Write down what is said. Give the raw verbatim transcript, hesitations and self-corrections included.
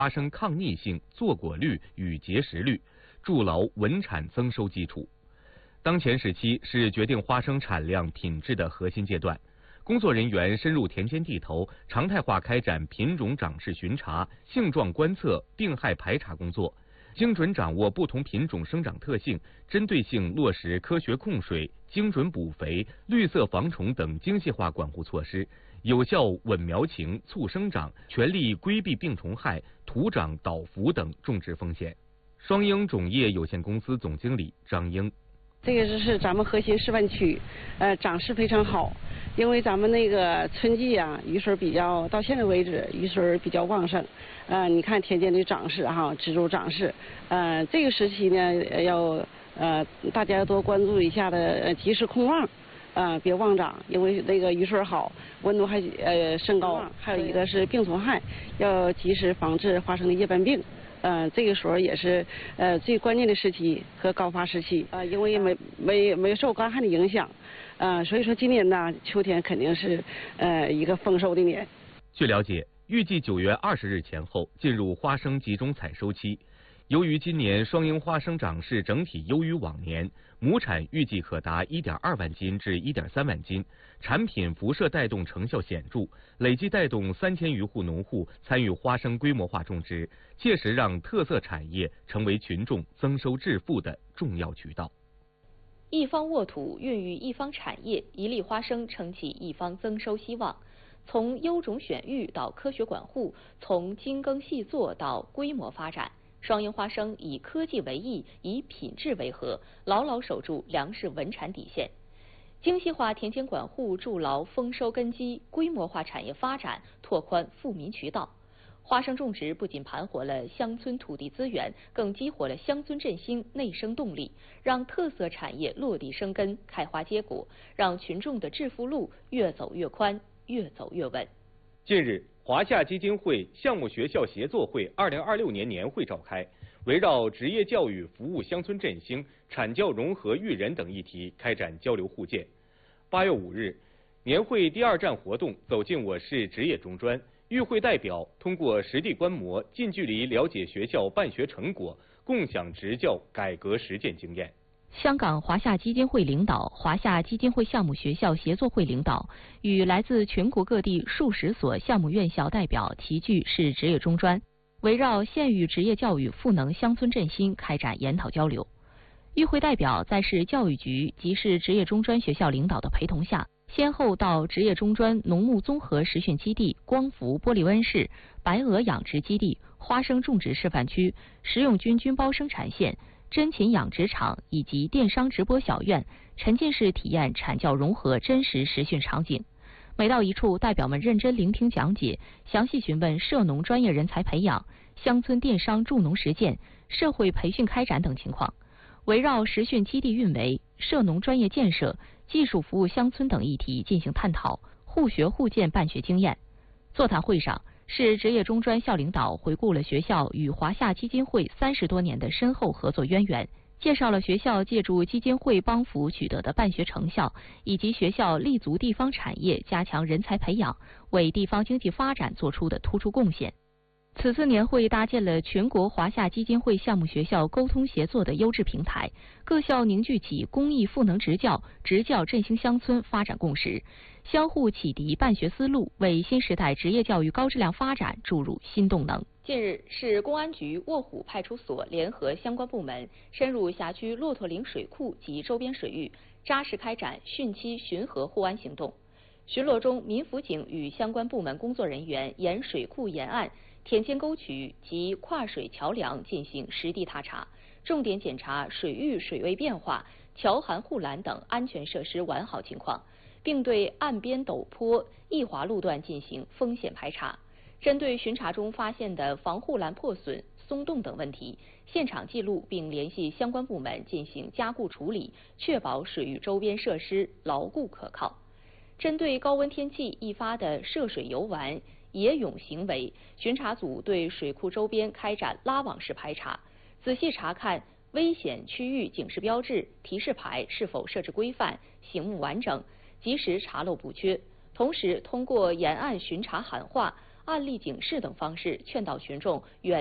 花生抗逆性、坐果率与结实率，筑牢稳产增收基础。当前时期是决定花生产量品质的核心阶段。工作人员深入田间地头，常态化开展品种长势巡查、性状观测、病害排查工作，精准掌握不同品种生长特性，针对性落实科学控水、精准补肥、绿色防虫等精细化管护措施，有效稳苗情、促生长，全力规避病虫害、土长倒伏等种植风险。双英种业有限公司总经理张英。 这个是咱们河西示范区，呃，长势非常好。因为咱们那个春季啊，雨水比较，到现在为止雨水比较旺盛，呃，你看田间的长势哈，植株长势，呃，这个时期呢要呃大家多关注一下的，呃，及时控旺，呃，别旺长，因为那个雨水好，温度还呃升高，还有一个是病虫害，要及时防治花生的叶斑病。呃，这个时候也是呃最关键的时期和高发时期，呃，因为没没没受干旱的影响，呃，所以说今年呢，秋天肯定是呃一个丰收的年。 据了解，预计九月二十日前后进入花生集中采收期。由于今年双英花生长势整体优于往年，亩产预计可达 一点二万斤至 一点三万斤，产品辐射带动成效显著，累计带动三千余户农户参与花生规模化种植，切实让特色产业成为群众增收致富的重要渠道。 一方沃土孕育一方产业，一粒花生撑起一方增收希望。从优种选育到科学管护，从精耕细作到规模发展。双英花生以科技为翼，以品质为核，牢牢守住粮食稳产底线。精细化田间管护筑牢丰收根基，规模化产业发展拓宽富民渠道。花生种植不仅盘活了乡村土地资源，更激活了乡村振兴内生动力，让特色产业落地生根、开花结果，让群众的致富路越走越宽、越走越稳。 近日，华夏基金会项目学校协作会二零二六年年会召开，围绕职业教育服务乡村振兴、产教融合育人等议题开展交流互鉴。八月五日，年会第二站活动走进我市职业中专，与会代表通过实地观摩，近距离了解学校办学成果，共享职教改革实践经验。 香港华夏基金会领导、华夏基金会项目学校协作会领导与来自全国各地数十所项目院校代表齐聚市职业中专，围绕县域职业教育赋能乡村振兴开展研讨交流。与会代表在市教育局及市职业中专学校领导的陪同下，先后到职业中专农牧综合实训基地、光伏玻璃温室、白鹅养殖基地、花生种植示范区、食用菌菌包生产线、真禽养殖场以及电商直播小院，沉浸式体验产教融合真实实训场景。每到一处，代表们认真聆听讲解，详细询问涉农专业人才培养、乡村电商助农实践、社会培训开展等情况，围绕实训基地运维、涉农专业建设、技术服务乡村等议题进行探讨，互学互鉴办学经验。座谈会上，市职业中专校领导回顾了学校与华夏基金会三十多年的深厚合作渊源，介绍了学校借助基金会帮扶取得的办学成效，以及学校立足地方产业、加强人才培养，为地方经济发展做出的突出贡献。此次年会搭建了全国华夏基金会项目学校沟通协作的优质平台，各校凝聚起公益赋能职教、职教振兴乡村发展共识，相互启迪办学思路，为新时代职业教育高质量发展注入新动能。近日，市公安局卧虎派出所联合相关部门深入辖区骆驼岭水库及周边水域，扎实开展汛期巡河护安行动。巡逻中，民辅警与相关部门工作人员沿水库沿岸、田间沟渠及跨水桥梁进行实地踏查，重点检查水域水位变化、桥涵护栏等安全设施完好情况，并对岸边陡坡、易滑路段进行风险排查。针对巡查中发现的防护栏破损、松动等问题，现场记录并联系相关部门进行加固处理，确保水域周边设施牢固可靠。针对高温天气易发的涉水游玩、野泳行为，巡查组对水库周边开展拉网式排查，仔细查看危险区域警示标志、提示牌是否设置规范、醒目完整，及时查漏补缺。同时，通过沿岸巡查喊话、 案例警示等方式劝导群众远